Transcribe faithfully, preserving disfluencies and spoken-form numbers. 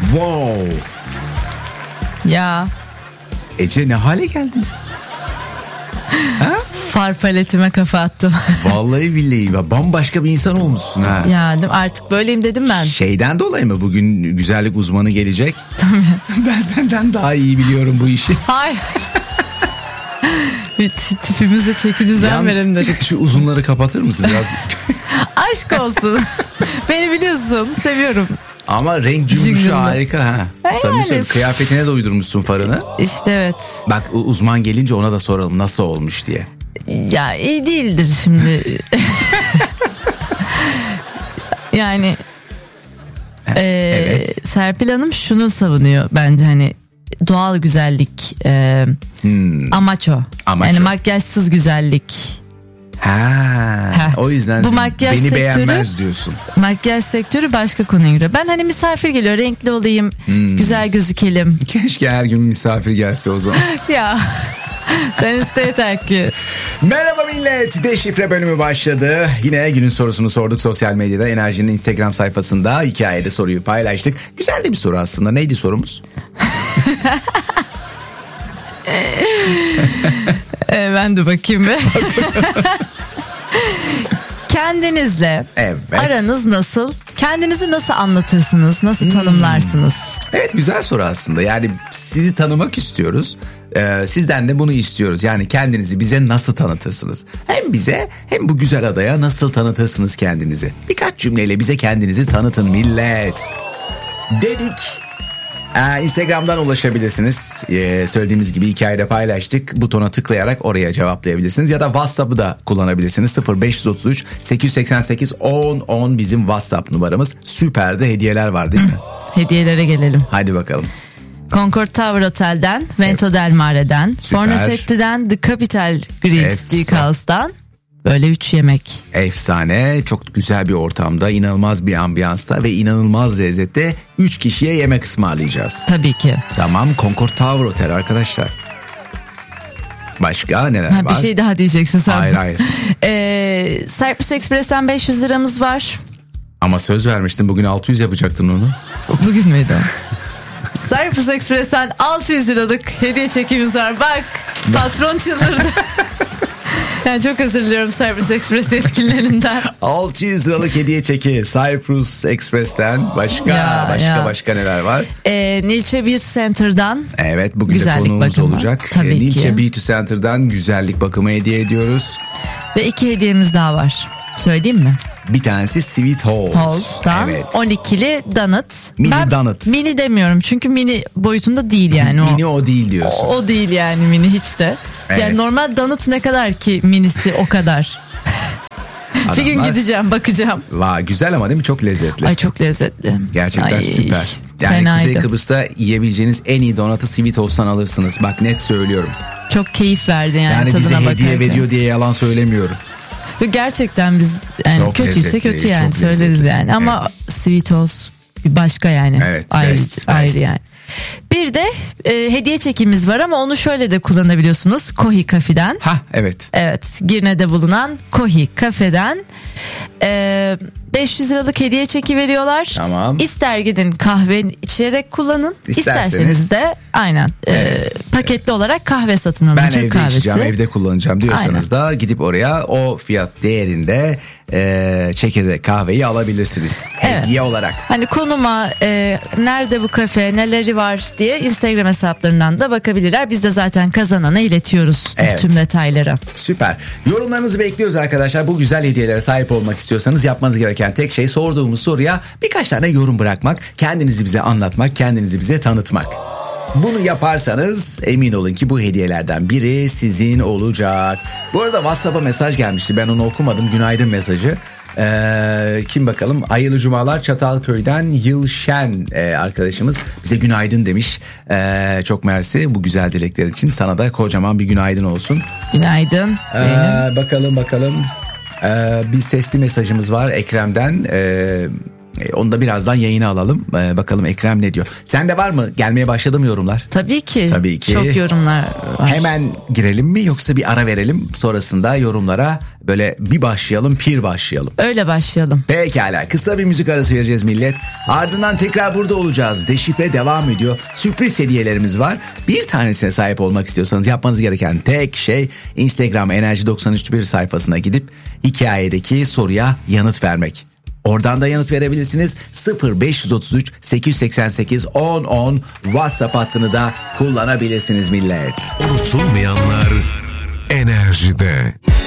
Wow. Ya. Ece ne hale geldin sen? Ha? Far paletime kafa attım. Vallahi billahi bambaşka bir insan olmuşsun ha. Ya artık böyleyim dedim ben. Şeyden dolayı mı bugün güzellik uzmanı gelecek? Tabii. Ben senden daha iyi biliyorum bu işi. Hayır. Bir tipimize çeki düzen verelim dedik. Şu uzunları kapatır mısın biraz? Aşk olsun. Beni biliyorsun, seviyorum. Ama renk cümbüşü harika ha. Samimi yani. söyleyeyim, kıyafetine de uydurmuşsun farını. İşte evet. Bak uzman gelince ona da soralım nasıl olmuş diye. Ya iyi değildir şimdi. Yani e, evet. Serpil Hanım şunu savunuyor bence, hani doğal güzellik e, hmm. amaç o. Amaç yani o. Makyajsız güzellik. Ha, ha. O yüzden bu makyaj beni sektörü, beğenmez diyorsun. Makyaj sektörü başka konuya giriyor. Ben hani misafir geliyor, renkli olayım, hmm. güzel gözükelim. Keşke her gün misafir gelse o zaman. Ya sen iste yeter ki. Merhaba millet, Deşifre bölümü başladı. Yine günün sorusunu sorduk sosyal medyada, Enerji'nin Instagram sayfasında hikayede soruyu paylaştık. Güzel de bir soru aslında. Neydi sorumuz? e, ben de bakayım be. Kendinizle evet. aranız nasıl? Kendinizi nasıl anlatırsınız? Nasıl hmm. tanımlarsınız? Evet, güzel soru aslında. Yani sizi tanımak istiyoruz. Ee, sizden de bunu istiyoruz. Yani kendinizi bize nasıl tanıtırsınız? Hem bize hem bu güzel adaya nasıl tanıtırsınız kendinizi? Birkaç cümleyle bize kendinizi tanıtın millet. Dedik. Ee, Instagram'dan ulaşabilirsiniz. Ee, söylediğimiz gibi hikayede paylaştık. Butona tıklayarak oraya cevaplayabilirsiniz. Ya da WhatsApp'ı da kullanabilirsiniz. sıfır beş üç üç sekiz yüz seksen sekiz on on bizim WhatsApp numaramız. Süper de hediyeler var değil mi? Hediyelere gelelim. Hadi bakalım. Concord Tower Otel'den, Vento evet. Del Mare'den, Fornasetti'den, The Capital Greek Steakhouse'dan böyle üç yemek. Efsane, çok güzel bir ortamda, inanılmaz bir ambiyansta ve inanılmaz lezzette üç kişiye yemek ısmarlayacağız. Tabii ki. Tamam, Concord Tower Otel arkadaşlar. Başka neler ha, var? Bir şey daha diyeceksin sen. Hayır hayır. ee, Cyprus Express'ten beş yüz liramız var. Ama söz vermiştin, bugün altı yüz yapacaktın onu. Bugün müydü? Cyprus Express'ten altı yüz liralık hediye çekimiz var. Bak, patron çıldırdı. Yani çok özür diliyorum Cyprus Express yetkililerinden. altı yüz liralık hediye çeki Cyprus Express'ten. Başka ya, başka ya. başka neler var? Ee, Nilce Beauty Center'dan. Evet, bugün güzellik de konuğumuz bakımı olacak. Tabii ee, Nilce Beauty Center'dan güzellik bakımı hediye ediyoruz. Ve iki hediyemiz daha var. Söyleyeyim mi? Bir tanesi Sweet Halls. Halls'tan evet. on ikili donut. Mini ben donut. Mini demiyorum çünkü mini boyutunda değil yani. O, mini o değil diyorsun. O, o değil yani mini hiç de. Evet. Yani normal donut ne kadar ki minisi o kadar. Bir gün gideceğim, bakacağım. Vay, güzel ama değil mi? Çok lezzetli. Ay çok lezzetli. Gerçekten Ay, süper. Yani fenaydı. Kuzey Kıbrıs'ta yiyebileceğiniz en iyi donatı Sweet Halls'tan alırsınız. Bak, net söylüyorum. Çok keyif verdi yani, yani tadına bakarken. Yani bize hediye veriyor diye yalan söylemiyorum. Gerçekten biz yani çok kötüyse lezzetli, kötü yani söyleriz lezzetli. Yani ama evet. Sweet Halls bir başka yani. Evet, ayrı, best, ayrı best. yani. Bir de e, hediye çekimiz var ama onu şöyle de kullanabiliyorsunuz. Kohi Cafe'den. Ha evet. Evet, Girne'de bulunan Kohi Cafe'den e, beş yüz liralık hediye çeki veriyorlar. Tamam. İster gidin kahve içerek kullanın. İsterseniz, İsterseniz de aynen evet. e, paketli olarak kahve satın alın. Ben Türk evde kahvesi. içeceğim, evde kullanacağım diyorsanız aynen. da gidip oraya o fiyat değerinde e, çekirdek kahveyi alabilirsiniz. Evet. Hediye olarak. Hani konuma e, nerede bu kafe, neleri var diye Instagram hesaplarından da bakabilirler. Biz de zaten kazanana iletiyoruz evet. tüm detayları. Süper. Yorumlarınızı bekliyoruz arkadaşlar. Bu güzel hediyelere sahip olmak istiyorsanız yapmanız gereken tek şey sorduğumuz soruya birkaç tane yorum bırakmak, kendinizi bize anlatmak, kendinizi bize tanıtmak. Bunu yaparsanız emin olun ki bu hediyelerden biri sizin olacak. Bu arada WhatsApp'a mesaj gelmişti. Ben onu okumadım. Günaydın mesajı. Ee, kim bakalım? Hayırlı cumalar Çatalköy'den Yılşen e, arkadaşımız bize günaydın demiş. Ee, çok mersi bu güzel dilekler için. Sana da kocaman bir günaydın olsun. Günaydın. Ee, bakalım bakalım. Ee, bir sesli mesajımız var Ekrem'den. Ee, Onu da birazdan yayına alalım. Ee, bakalım Ekrem ne diyor. Sende var mı? Gelmeye başladı mı yorumlar? Tabii ki. Tabii ki. Çok yorumlar var. Hemen girelim mi yoksa bir ara verelim? Sonrasında yorumlara Böyle bir başlayalım, pir başlayalım. Öyle başlayalım. Pekala, kısa bir müzik arası vereceğiz millet. Ardından tekrar burada olacağız. Deşifre devam ediyor. Sürpriz hediyelerimiz var. Bir tanesine sahip olmak istiyorsanız yapmanız gereken tek şey Instagram Enerji doksan üç bir sayfasına gidip hikayedeki soruya yanıt vermek. Oradan da yanıt verebilirsiniz. sıfır beş otuz üç sekiz seksen sekiz on on WhatsApp hattını da kullanabilirsiniz millet. Unutulmayanlar enerjide.